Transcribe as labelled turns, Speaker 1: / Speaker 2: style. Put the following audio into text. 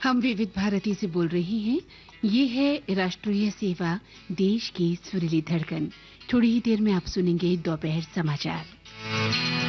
Speaker 1: हम विविध भारती से बोल रही हैं। ये है राष्ट्रीय सेवा, देश की सुरीली धड़कन। थोड़ी ही देर में आप सुनेंगे दोपहर समाचार।